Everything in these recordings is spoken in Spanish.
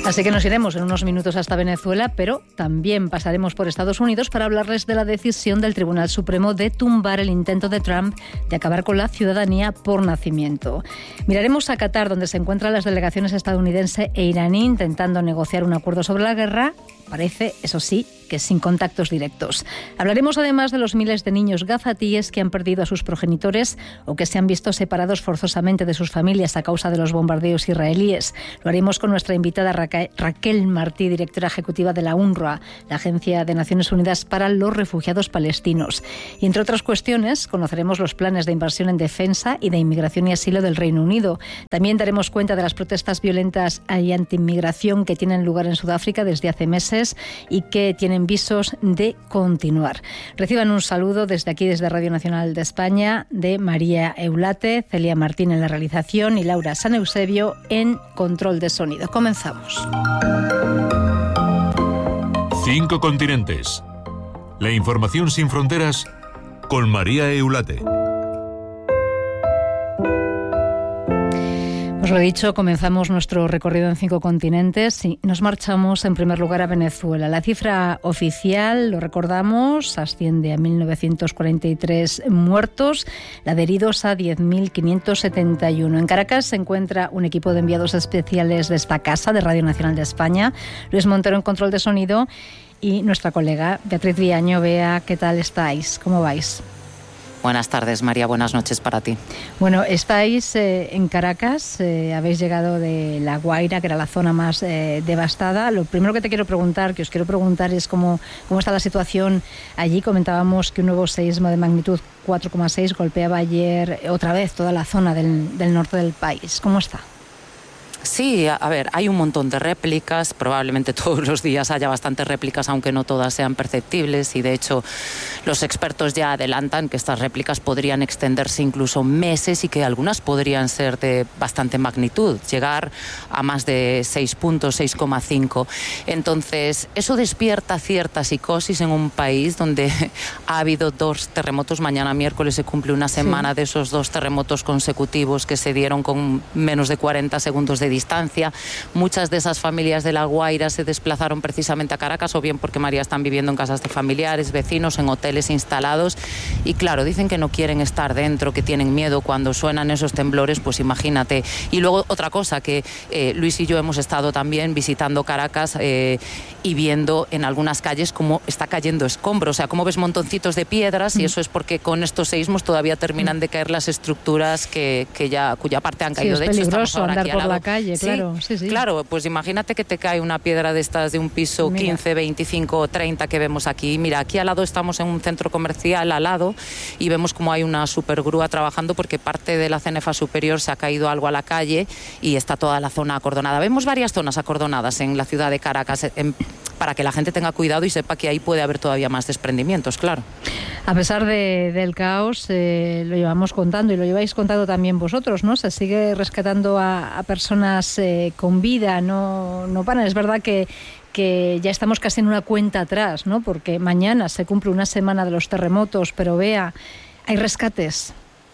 Así que nos iremos en unos minutos hasta Venezuela, pero también pasaremos por Estados Unidos para hablarles de la decisión del Tribunal Supremo de tumbar el intento de Trump de acabar con la ciudadanía por nacimiento. Miraremos a Qatar, donde se encuentran las delegaciones estadounidense e iraní intentando negociar un acuerdo sobre la guerra. Parece, eso sí, que sin contactos directos. Hablaremos además de los miles de niños gazatíes que han perdido a sus progenitores o que se han visto separados forzosamente de sus familias a causa de los bombardeos israelíes. Lo haremos con nuestra invitada Raquel Martí, directora ejecutiva de la UNRWA, la Agencia de Naciones Unidas para los Refugiados Palestinos. Y entre otras cuestiones, conoceremos los planes de inversión en defensa y de inmigración y asilo del Reino Unido. También daremos cuenta de las protestas violentas y antiinmigración que tienen lugar en Sudáfrica desde hace meses y que tienen visos de continuar. Reciban un saludo desde aquí, desde Radio Nacional de España, de María Eulate, Celia Martín en la realización y Laura San Eusebio en control de sonido. Comenzamos. 5 continentes. La información sin fronteras con María Eulate. Os lo he dicho, comenzamos nuestro recorrido en 5 continentes y nos marchamos en primer lugar a Venezuela. La cifra oficial, lo recordamos, asciende a 1.943 muertos, la de heridos a 10.571. En Caracas se encuentra un equipo de enviados especiales de esta casa, de Radio Nacional de España, Luis Montero en control de sonido y nuestra colega Beatriz Viaño. Bea, ¿qué tal estáis? ¿Cómo vais? Buenas tardes, María. Buenas noches para ti. Bueno, estáis en Caracas, habéis llegado de La Guaira, que era la zona más devastada. Lo primero que os quiero preguntar es cómo está la situación allí. Comentábamos que un nuevo seísmo de magnitud 4,6 golpeaba ayer otra vez toda la zona del norte del país. ¿Cómo está? Sí, a ver, hay un montón de réplicas, probablemente todos los días haya bastantes réplicas, aunque no todas sean perceptibles, y de hecho los expertos ya adelantan que estas réplicas podrían extenderse incluso meses y que algunas podrían ser de bastante magnitud, llegar a más de 6 puntos, 6,5. Entonces, eso despierta cierta psicosis en un país donde ha habido 2 terremotos. Mañana miércoles se cumple una semana de esos 2 terremotos consecutivos que se dieron con menos de 40 segundos de distancia. Muchas de esas familias de La Guaira se desplazaron precisamente a Caracas, o bien porque, María, están viviendo en casas de familiares, vecinos, en hoteles instalados, y claro, dicen que no quieren estar dentro, que tienen miedo cuando suenan esos temblores, pues imagínate. Y luego otra cosa, que Luis y yo hemos estado también visitando Caracas y viendo en algunas calles cómo está cayendo escombros, o sea, cómo ves montoncitos de piedras, y eso es porque con estos seísmos todavía terminan de caer las estructuras cuya parte han caído. Sí, es peligroso andar por la calle. Claro, sí. Claro, pues imagínate que te cae una piedra de estas de un piso 15, 25 o 30 que vemos aquí. Mira, aquí al lado estamos en un centro comercial al lado y vemos como hay una supergrúa trabajando porque parte de la cenefa superior se ha caído algo a la calle y está toda la zona acordonada. Vemos varias zonas acordonadas en la ciudad de Caracas para que la gente tenga cuidado y sepa que ahí puede haber todavía más desprendimientos, claro. A pesar del caos, lo llevamos contando y lo lleváis contando también vosotros, ¿no? Se sigue rescatando a personas con vida, no paran. Es verdad que ya estamos casi en una cuenta atrás, ¿no? Porque mañana se cumple una semana de los terremotos, pero Bea, hay rescates.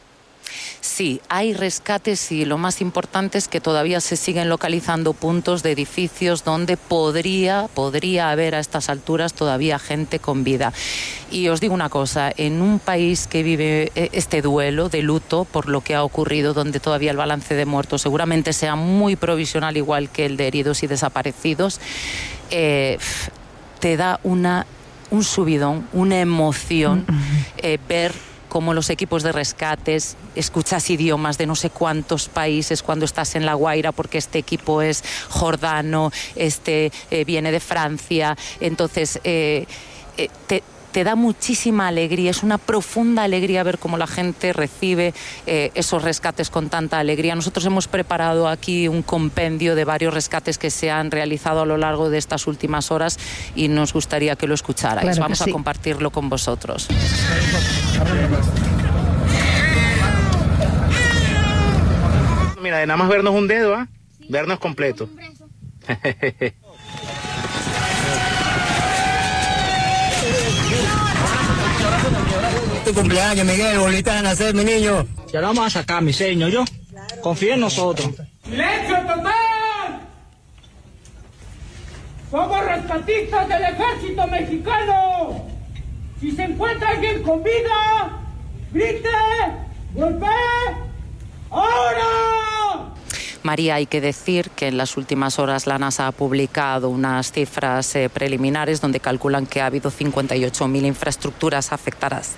Sí, hay rescates y lo más importante es que todavía se siguen localizando puntos de edificios donde podría haber a estas alturas todavía gente con vida. Y os digo una cosa, en un país que vive este duelo de luto por lo que ha ocurrido, donde todavía el balance de muertos seguramente sea muy provisional, igual que el de heridos y desaparecidos, te da un subidón, una emoción ver como los equipos de rescates, escuchas idiomas de no sé cuántos países cuando estás en La Guaira, porque este equipo es jordano, viene de Francia, entonces te da muchísima alegría, es una profunda alegría ver cómo la gente recibe esos rescates con tanta alegría. Nosotros hemos preparado aquí un compendio de varios rescates que se han realizado a lo largo de estas últimas horas y nos gustaría que lo escucharais. Claro, vamos a compartirlo con vosotros. Mira, de nada más vernos un dedo, ¿ah? Vernos completo. Tu cumpleaños, Miguel, bolita de nacer, mi niño. Ya lo vamos a sacar, mi señor, yo. Confía en nosotros. ¡Silencio total! rescatistas del ejército mexicano. Si se encuentra alguien con vida, grite, golpee, ¡ahora! María, hay que decir que en las últimas horas la NASA ha publicado unas cifras preliminares donde calculan que ha habido 58.000 infraestructuras afectadas.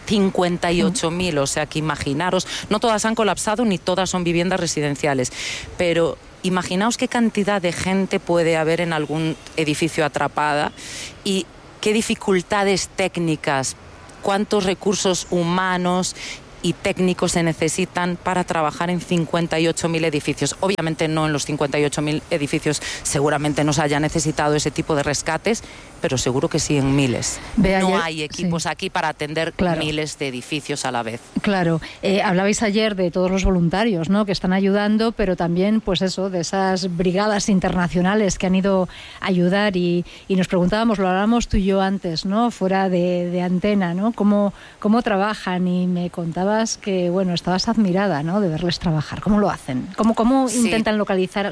58.000, o sea que imaginaros, no todas han colapsado ni todas son viviendas residenciales, pero imaginaos qué cantidad de gente puede haber en algún edificio atrapada y qué dificultades técnicas, cuántos recursos humanos y técnicos se necesitan para trabajar en 58.000 edificios. Obviamente no en los 58.000 edificios, seguramente no se haya necesitado ese tipo de rescates, pero seguro que sí en miles. No hay equipos aquí para atender miles de edificios a la vez. Claro. Hablabais ayer de todos los voluntarios, ¿no?, que están ayudando, pero también, pues eso, de esas brigadas internacionales que han ido a ayudar y nos preguntábamos, lo hablábamos tú y yo antes, ¿no?, fuera de antena, ¿no?, cómo trabajan, y me contabas que, bueno, estabas admirada, ¿no?, de verles trabajar. ¿Cómo lo hacen? ¿Cómo intentan localizar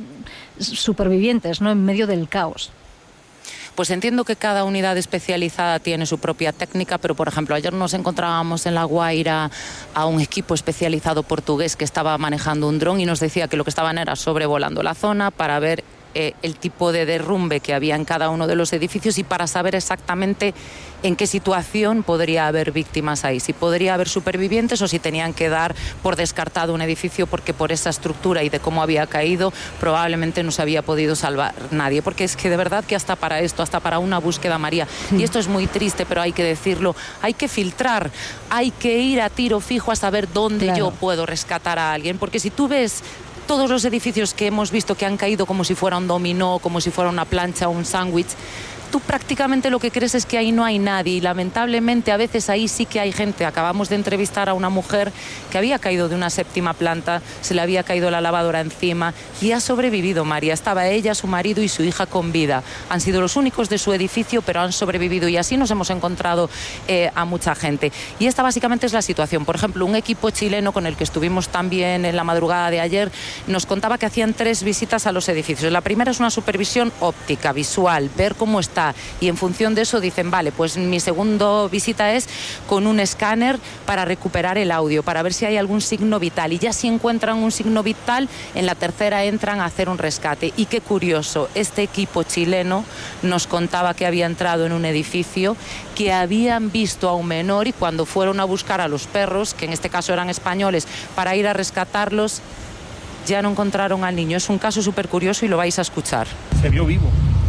supervivientes, ¿no?, en medio del caos? Pues entiendo que cada unidad especializada tiene su propia técnica, pero por ejemplo ayer nos encontrábamos en La Guaira a un equipo especializado portugués que estaba manejando un dron y nos decía que lo que estaban era sobrevolando la zona para ver el tipo de derrumbe que había en cada uno de los edificios y para saber exactamente en qué situación podría haber víctimas ahí, si podría haber supervivientes o si tenían que dar por descartado un edificio porque por esa estructura y de cómo había caído probablemente no se había podido salvar nadie, porque es que de verdad que hasta para esto, hasta para una búsqueda, María, y esto es muy triste pero hay que decirlo, hay que filtrar, hay que ir a tiro fijo a saber dónde yo puedo rescatar a alguien, porque si tú ves todos los edificios que hemos visto que han caído como si fuera un dominó, como si fuera una plancha o un sándwich, tú prácticamente lo que crees es que ahí no hay nadie y lamentablemente a veces ahí sí que hay gente. Acabamos de entrevistar a una mujer que había caído de una 7ª planta, se le había caído la lavadora encima y ha sobrevivido, María. Estaba ella, su marido y su hija con vida. Han sido los únicos de su edificio, pero han sobrevivido y así nos hemos encontrado a mucha gente. Y esta básicamente es la situación. Por ejemplo, un equipo chileno con el que estuvimos también en la madrugada de ayer nos contaba que hacían 3 visitas a los edificios. La primera es una supervisión óptica, visual, ver cómo está. Y en función de eso dicen, vale, pues mi segunda visita es con un escáner para recuperar el audio, para ver si hay algún signo vital. Y ya si encuentran un signo vital, en la tercera entran a hacer un rescate. Y qué curioso, este equipo chileno nos contaba que había entrado en un edificio, que habían visto a un menor y cuando fueron a buscar a los perros, que en este caso eran españoles, para ir a rescatarlos, ya no encontraron al niño. Es un caso súper curioso y lo vais a escuchar. Se vio vivo.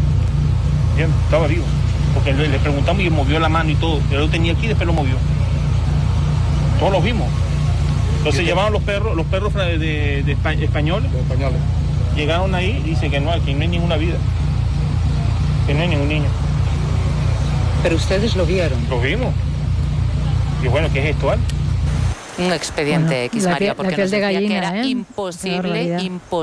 Bien, estaba vivo, porque le preguntamos y movió la mano y todo, yo lo tenía aquí y después lo movió. Todos lo vimos. Entonces llevaron los perros de españoles. Llegaron ahí y dicen que no hay ninguna vida, que no hay ningún niño. Pero ustedes lo vieron. Lo vimos. Y bueno, ¿qué es esto, Al? Un expediente X, María, porque nos decía gallina, que era imposible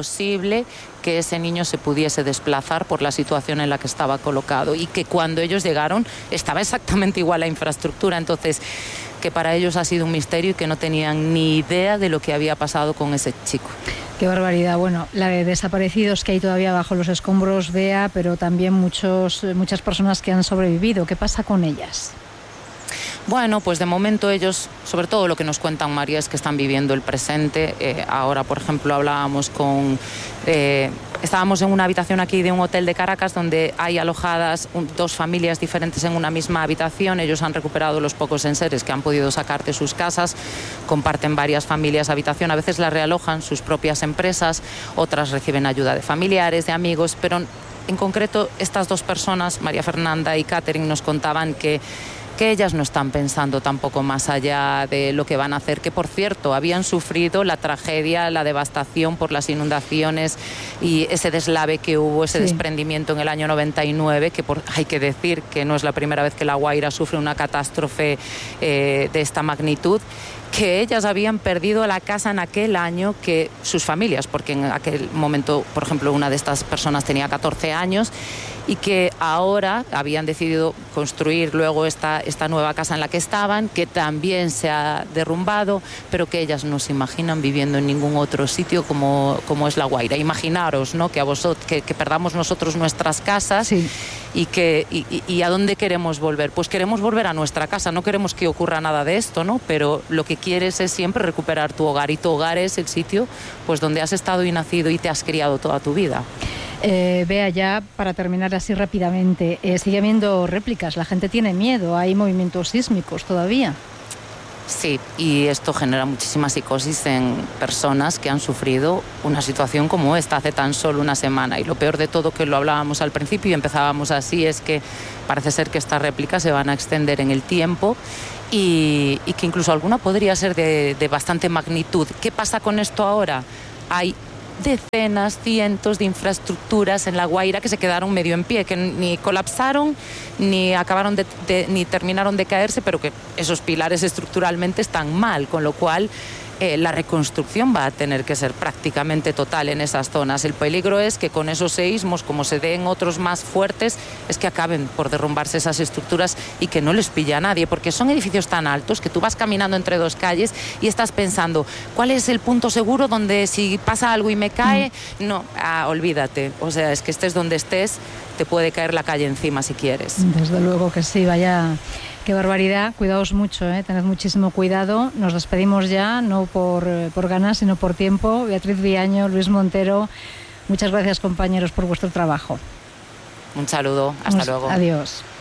que ese niño se pudiese desplazar por la situación en la que estaba colocado y que cuando ellos llegaron estaba exactamente igual la infraestructura, entonces que para ellos ha sido un misterio y que no tenían ni idea de lo que había pasado con ese chico. Qué barbaridad. Bueno, la de desaparecidos que hay todavía bajo los escombros, Bea, pero también muchas personas que han sobrevivido. ¿Qué pasa con ellas? Bueno, pues de momento ellos, sobre todo lo que nos cuentan, María, es que están viviendo el presente. Ahora, por ejemplo, estábamos en una habitación aquí de un hotel de Caracas donde hay alojadas 2 familias diferentes en una misma habitación. Ellos han recuperado los pocos enseres que han podido sacar de sus casas. Comparten varias familias habitación. A veces las realojan sus propias empresas, otras reciben ayuda de familiares, de amigos, pero en concreto estas 2 personas, María Fernanda y Catherine, nos contaban que ellas no están pensando tampoco más allá de lo que van a hacer, que por cierto habían sufrido la tragedia, la devastación por las inundaciones y ese deslave que hubo, ese desprendimiento en el año 99, que hay que decir que no es la primera vez que La Guaira sufre una catástrofe de esta magnitud. que ellas habían perdido la casa en aquel año, que sus familias, porque en aquel momento, por ejemplo, una de estas personas tenía 14 años, y que ahora habían decidido construir luego esta nueva casa en la que estaban, que también se ha derrumbado, pero que ellas no se imaginan viviendo en ningún otro sitio como es La Guaira. Imaginaros, ¿no?, que perdamos nosotros nuestras casas. Sí. Y a dónde queremos volver. Pues queremos volver a nuestra casa, no queremos que ocurra nada de esto, ¿no? Pero lo que quieres es siempre recuperar tu hogar, y tu hogar es el sitio pues donde has estado y nacido y te has criado toda tu vida. Bea, ya para terminar así rápidamente, sigue habiendo réplicas, la gente tiene miedo, hay movimientos sísmicos todavía. Sí, y esto genera muchísima psicosis en personas que han sufrido una situación como esta hace tan solo una semana. Y lo peor de todo, que lo hablábamos al principio y empezábamos así, es que parece ser que estas réplicas se van a extender en el tiempo y que incluso alguna podría ser de bastante magnitud. ¿Qué pasa con esto ahora? Hay decenas, cientos de infraestructuras en La Guaira que se quedaron medio en pie, que ni colapsaron ni acabaron ni terminaron de caerse, pero que esos pilares estructuralmente están mal, con lo cual la reconstrucción va a tener que ser prácticamente total en esas zonas. El peligro es que con esos seísmos, como se den otros más fuertes, es que acaben por derrumbarse esas estructuras y que no les pilla a nadie, porque son edificios tan altos que tú vas caminando entre dos calles y estás pensando, ¿cuál es el punto seguro donde si pasa algo y me cae? No, olvídate. O sea, es que estés donde estés, te puede caer la calle encima si quieres. Desde luego que sí, vaya... Qué barbaridad, cuidaos mucho, tened muchísimo cuidado. Nos despedimos ya, no por ganas, sino por tiempo. Beatriz Viaño, Luis Montero, muchas gracias, compañeros, por vuestro trabajo. Un saludo, hasta luego. Adiós.